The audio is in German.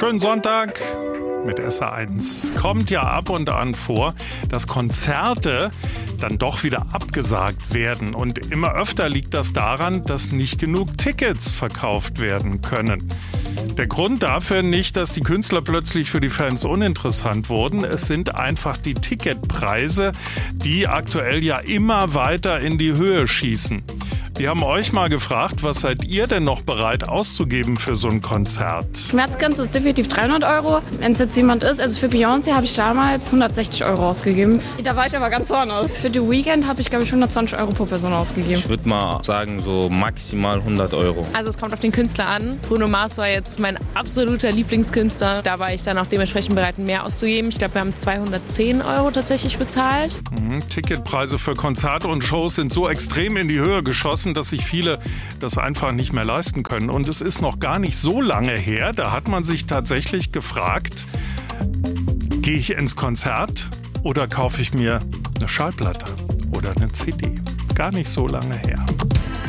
Schönen Sonntag mit SA1. Kommt ja ab und an vor, dass Konzerte dann doch wieder abgesagt werden. Und immer öfter liegt das daran, dass nicht genug Tickets verkauft werden können. Der Grund dafür nicht, dass die Künstler plötzlich für die Fans uninteressant wurden. Es sind einfach die Ticketpreise, die aktuell ja immer weiter in die Höhe schießen. Wir haben euch mal gefragt, was seid ihr denn noch bereit auszugeben für so ein Konzert? Schmerzgrenze ist definitiv 300 €. Wenn es jetzt jemand ist, also für Beyoncé habe ich damals 160 € ausgegeben. Da war ich aber ganz vorne. Für The Weeknd habe ich, glaube ich, 120 € pro Person ausgegeben. Ich würde mal sagen, so maximal 100 €. Also es kommt auf den Künstler an. Bruno Mars war jetzt mein absoluter Lieblingskünstler. Da war ich dann auch dementsprechend bereit, mehr auszugeben. Ich glaube, wir haben 210 € tatsächlich bezahlt. Ticketpreise für Konzerte und Shows sind so extrem in die Höhe geschossen, dass sich viele das einfach nicht mehr leisten können. Und es ist noch gar nicht so lange her, da hat man sich tatsächlich gefragt, gehe ich ins Konzert oder kaufe ich mir eine Schallplatte oder eine CD? Gar nicht so lange her.